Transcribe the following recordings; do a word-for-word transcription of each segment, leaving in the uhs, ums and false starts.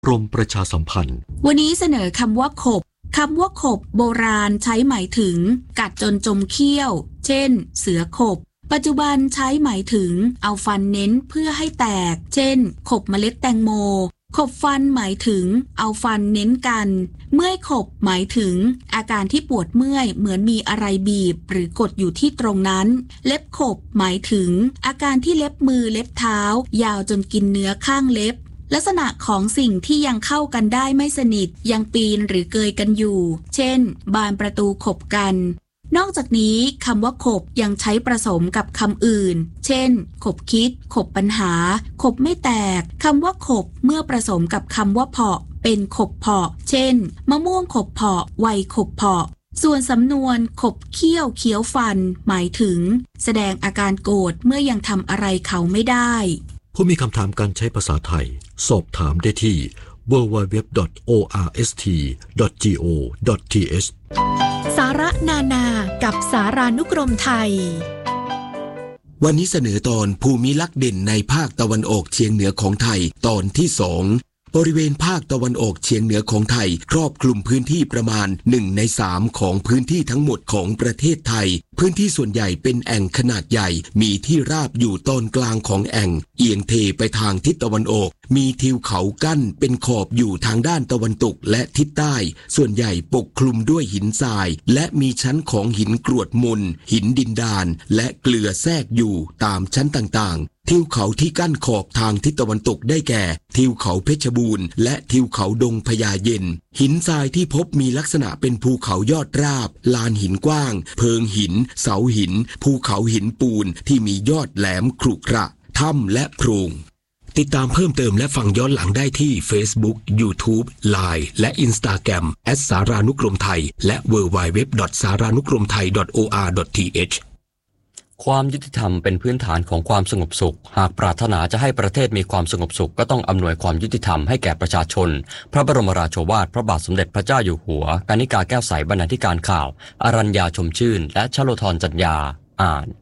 กรมประชาสัมพันธ์วันนี้เสนอคำว่าขบคำว่าขบโบราณใช้หมายถึงกัดจนจมเขี้ยวเช่นเสือขบปัจจุบันใช้หมายถึงเอาฟันเน้นเพื่อให้แตกเช่นขบเมล็ดแตงโมขบฟันหมายถึงเอาฟันเน้นกันเมื่อยขบหมายถึงอาการที่ปวดเมื่อยเหมือนมีอะไรบีบหรือกดอยู่ที่ตรงนั้นเล็บขบหมายถึงอาการที่เล็บมือเล็บเท้ายาวจนกินเนื้อข้างเล็บลักษณะของสิ่งที่ยังเข้ากันได้ไม่สนิทยังปีนหรือเกยกันอยู่เช่นบานประตูขบกันนอกจากนี้คำว่าขบยังใช้ผสมกับคำอื่นเช่นขบคิดขบปัญหาขบไม่แตกคำว่าขบเมื่อผสมกับคำว่าเพาะเป็นขบเพาะเช่นมะม่วงขบเพาะไวขบเพาะส่วนสำนวนขบเขี้ยวเคี้ยวฟันหมายถึงแสดงอาการโกรธเมื่อยังทำอะไรเขาไม่ได้ผู้มีคำถามการใช้ภาษาไทยสอบถามได้ที่ ดับเบิลยู ดับเบิลยู ดับเบิลยู ดอท โอ อาร์ เอส ที ดอท จี โอ ดอท ที เอชสาระนานากับสารานุกรมไทยวันนี้เสนอตอนภูมิลักษณ์เด่นในภาคตะวันออกเฉียงเหนือของไทยตอนที่สองบริเวณภาคตะวันออกเฉียงเหนือของไทยครอบคลุมพื้นที่ประมาณหนึ่งในสามของพื้นที่ทั้งหมดของประเทศไทยพื้นที่ส่วนใหญ่เป็นแอ่งขนาดใหญ่มีที่ราบอยู่ตอนกลางของแอ่งเอียงเทไปทางทิศตะวันออกมีทิวเขากั้นเป็นขอบอยู่ทางด้านตะวันตกและทิศใต้ส่วนใหญ่ปกคลุมด้วยหินทรายและมีชั้นของหินกรวดมนหินดินดานและเกลือแทรกอยู่ตามชั้นต่างๆทิวเขาที่กั้นขอบทางทิศตะวันตกได้แก่ทิวเขาเพชรบูรณ์และทิวเขาดงพญาเย็นหินทรายที่พบมีลักษณะเป็นภูเขายอดราบลานหินกว้างเพิงหินเสาหินภูเขาหินปูนที่มียอดแหลมขรุขระถ้ำและโพรงติดตามเพิ่มเติมและฟังย้อนหลังได้ที่ Facebook YouTube ไลน์ และ Instagram แอท สารานุกรมไทยและ ดับเบิลยู ดับเบิลยู ดับเบิลยู ดอท สารานุกรมไทย ดอท โอ อาร์ ดอท ที เอชความยุติธรรมเป็นพื้นฐานของความสงบสุขหากปรารถนาจะให้ประเทศมีความสงบสุขก็ต้องอำนวยความยุติธรรมให้แก่ประชาชนพระบรมราโชวาทพระบาทสมเด็จพระเจ้าอยู่หัวกนิกาแก้วใสบรรณาธิการข่าวอรัญญาชมชื่นและชโลธรจัญญาอ่าน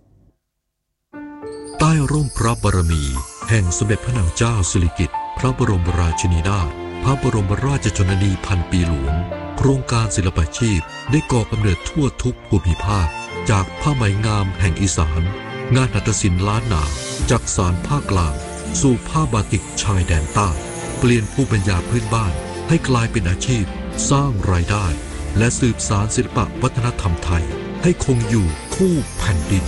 ใต้ร่มพระบารมีแห่งสมเด็จพระนางเจ้าสิริกิติ์พระบรมราชินีนาถพระบรมราชชนนีพันปีหลวงโครงการศิลปาชีพได้ก่อกำเนิดทั่วทุกภูมิภาคจากผ้าไหมงามแห่งอีสานงานหัตถศิลป์ล้านนาจากสานภาคกลางสู่ผ้าบาติกชายแดนใต้เปลี่ยนภูมิปัญญาพื้นบ้านให้กลายเป็นอาชีพสร้างรายได้และสืบสานศิลปวัฒนธรรมไทยให้คงอยู่คู่แผ่นดิน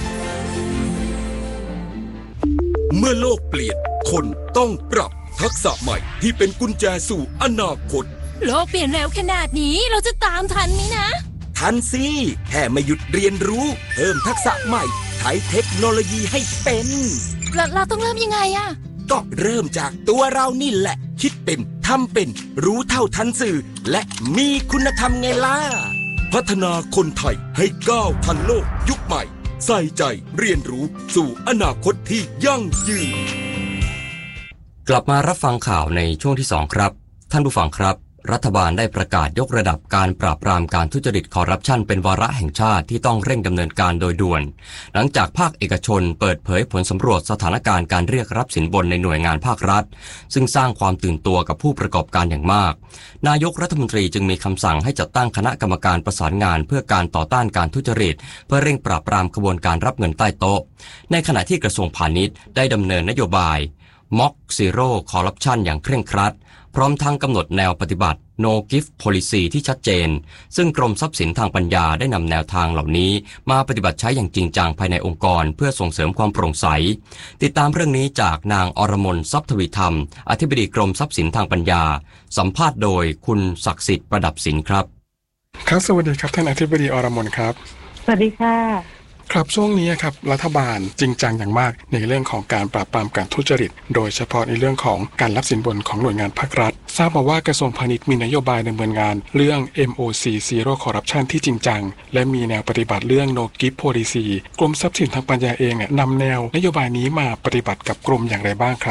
เมื่อโลกเปลี่ยนคนต้องปรับทักษะใหม่ที่เป็นกุญแจสู่อนาคตโลกเปลี่ยนเร็วขนาดนี้เราจะตามทันไหมนะทันสิแค่ไม่หยุดเรียนรู้เพิ่มทักษะใหม่ใช้เทคโนโลยีให้เป็นเราเราต้องเริ่มยังไงอะก็เริ่มจากตัวเรานี่แหละคิดเป็นทำเป็นรู้เท่าทันสื่อและมีคุณธรรมไงล่ะพัฒนาคนไทยให้ก้าวทันโลกยุคใหม่ใส่ใจเรียนรู้สู่อนาคตที่ยั่งยืนกลับมารับฟังข่าวในช่วงที่สองครับท่านผู้ฟังครับรัฐบาลได้ประกาศยกระดับการปราบปรามการทุจริตคอร์รัปชันเป็นวาระแห่งชาติที่ต้องเร่งดำเนินการโดยด่วนหลังจากภาคเอกชนเปิดเผยผลสำรวจสถานการณ์การเรียกรับสินบนในหน่วยงานภาครัฐซึ่งสร้างความตื่นตัวกับผู้ประกอบการอย่างมากนายกรัฐมนตรีจึงมีคำสั่งให้จัดตั้งคณะกรรมการประสานงานเพื่อการต่อต้านการทุจริตเพื่อเร่งปราบปรามขบวนการรับเงินใต้โต๊ะในขณะที่กระทรวงพาณิชย์ได้ดำเนินนโยบาย ม็อก ซีโร่ Corruption อย่างเคร่งครัดพร้อมทั้งกำหนดแนวปฏิบัติ No Gift Policy ที่ชัดเจนซึ่งกรมทรัพย์สินทางปัญญาได้นำแนวทางเหล่านี้มาปฏิบัติใช้อย่างจริงจังภายในองค์กรเพื่อส่งเสริมความโปร่งใสติดตามเรื่องนี้จากนางอรมนทรัพย์ทวีธรรมอธิบดีกรมทรัพย์สินทางปัญญาสัมภาษณ์โดยคุณศักดิ์สิทธิ์ประดับสินครับครับสวัสดีครับท่านอธิบดีอรมนครับสวัสดีค่ะครับช่วงนี้ครับรัฐบาลจริงจังอย่างมากในเรื่องของการปราบปรามการทุจริตโดยเฉพาะในเรื่องของการรับสินบนของหน่วยงานภาครัฐทราบมาว่ากระทรวงพาณิชย์มีนโยบายดำเนินงานเรื่อง เอ็ม โอ ซี Zero Corruption ที่จริงจังและมีแนวปฏิบัติเรื่อง No Gift Policy กรมทรัพย์สินทางปัญญาเองนำแนวนโยบายนี้มาปฏิบัติกับกรมอย่างไรบ้างครับ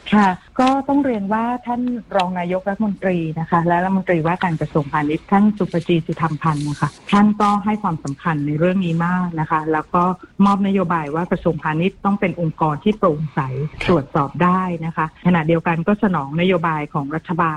ค่ะก็ต้องเรียนว่าท่านรองนายกรัฐมนตรีนะคะและรัฐมนตรีว่าการกระทรวงพาณิชย์ท่านสุปจีสุธรรมพันธ์นะคะท่านก็ให้ความสำคัญในเรื่องนี้มากนะคะแล้วก็มอบนโยบายว่ากระทรวงพาณิชย์ต้องเป็นองค์กรที่โปร่งใสตรวจสอบได้นะคะขณะเดียวกันก็สนองนโยบายของรัฐบาล